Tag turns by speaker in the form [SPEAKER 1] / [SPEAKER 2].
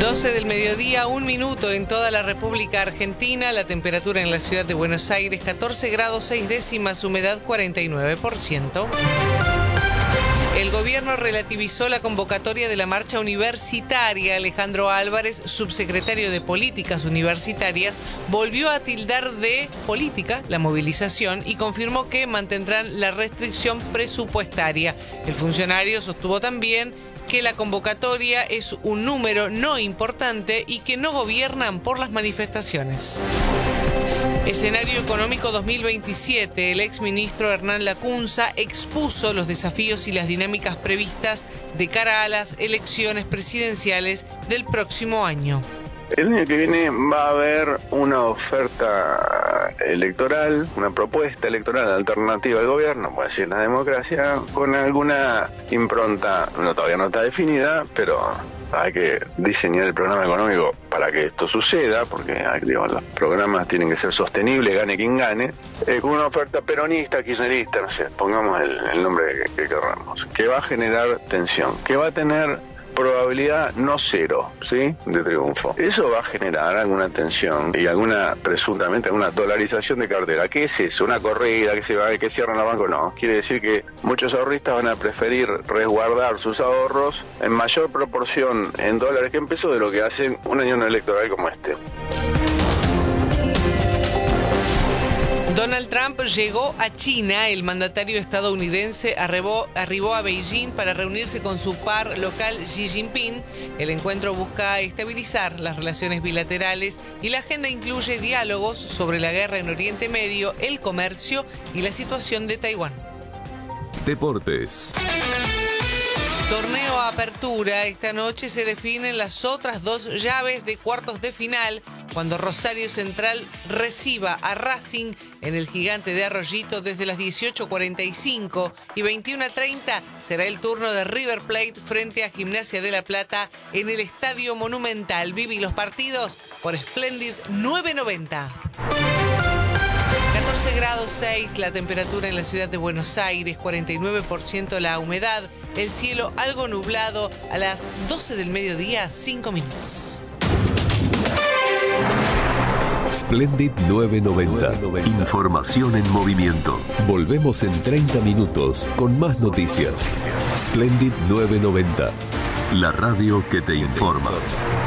[SPEAKER 1] 12 del mediodía, 1 minuto en toda la República Argentina. La temperatura en la ciudad de Buenos Aires, 14 grados 6 décimas, humedad 49%. El gobierno relativizó la convocatoria de la marcha universitaria. Alejandro Álvarez, subsecretario de Políticas Universitarias, volvió a tildar de política la movilización y confirmó que mantendrán la restricción presupuestaria. El funcionario sostuvo también que la convocatoria es un número no importante y que no gobiernan por las manifestaciones. Escenario económico 2027. El exministro Hernán Lacunza expuso los desafíos y las dinámicas previstas de cara a las elecciones presidenciales del próximo año.
[SPEAKER 2] El año que viene va a haber una oferta electoral, una propuesta electoral alternativa al gobierno, puede decir la democracia, con alguna impronta, todavía no está definida, pero hay que diseñar el programa económico para que esto suceda, porque los programas tienen que ser sostenibles, gane quien gane, con una oferta peronista, kirchnerista, no sé, pongamos el nombre que queramos, que va a generar tensión, que va a tener probabilidad no cero, ¿sí?, de triunfo. Eso va a generar alguna tensión y presuntamente alguna dolarización de cartera. ¿Qué es eso? ¿Una corrida que cierran los bancos? No. Quiere decir que muchos ahorristas van a preferir resguardar sus ahorros en mayor proporción en dólares que en pesos de lo que hacen un año electoral como este.
[SPEAKER 1] Donald Trump llegó a China. El mandatario estadounidense arribó a Beijing para reunirse con su par local Xi Jinping. El encuentro busca estabilizar las relaciones bilaterales y la agenda incluye diálogos sobre la guerra en Oriente Medio, el comercio y la situación de Taiwán.
[SPEAKER 3] Deportes.
[SPEAKER 1] Torneo Apertura. Esta noche se definen las otras dos llaves de cuartos de final, cuando Rosario Central reciba a Racing en el Gigante de Arroyito desde las 18:45 y 21:30 será el turno de River Plate frente a Gimnasia de La Plata en el Estadio Monumental. Viví los partidos por Splendid 990. 14 grados 6 la temperatura en la ciudad de Buenos Aires, 49% la humedad, el cielo algo nublado a las 12 del mediodía, 5 minutos.
[SPEAKER 3] Splendid 990. Información en movimiento. Volvemos en 30 minutos con más noticias. Splendid 990. La radio que te informa.